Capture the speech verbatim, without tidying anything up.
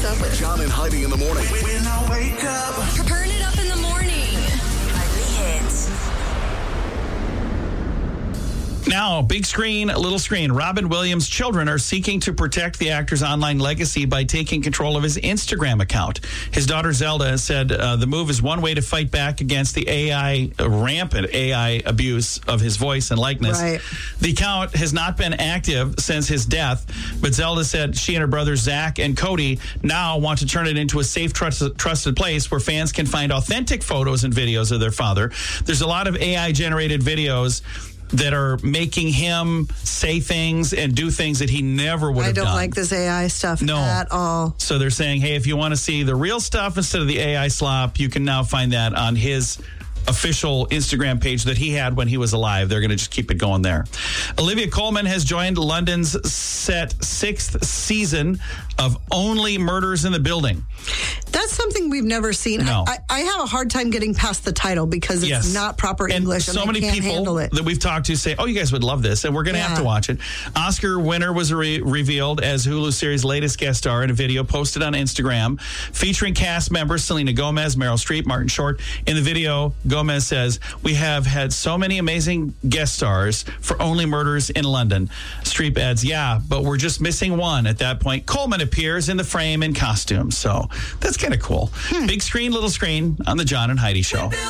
Wakes Up with John and Heidi in the morning. When I wake up. Burn It Up in the morning. Only hits. Now, big screen, little screen. Robin Williams' children are seeking to protect the actor's online legacy by taking control of his Instagram account. His daughter Zelda has said uh, the move is one way to fight back against the A I, uh, rampant A I abuse of his voice and likeness. Right. The account has not been active since his death, but Zelda said she and her brothers Zach and Cody now want to turn it into a safe, trusted, trusted place where fans can find authentic photos and videos of their father. There's a lot of A I-generated videos that are making him say things and do things that he never would have I don't done. like this A I stuff No. at all. So they're saying, hey, if you want to see the real stuff instead of the A I slop, you can now find that on his official Instagram page that he had when he was alive. They're going to just keep it going there. Olivia Colman has joined London's set sixth season of Only Murders in the Building. That's something we've never seen. No. I, I have a hard time getting past the title because it's Yes. not proper And English and so I many can't people handle it. that we've talked to say, oh, you guys would love this, and we're going to Yeah. have to watch it. Oscar winner was re- revealed as Hulu series' latest guest star in a video posted on Instagram featuring cast members Selena Gomez, Meryl Streep, Martin Short. In the video, Gomez says, we have had so many amazing guest stars for Only Murders in London. Streep adds, yeah, but we're just missing one. At that point, Coleman appears in the frame in costume. So that's kind of cool. Big screen, little screen on the John and Heidi Show.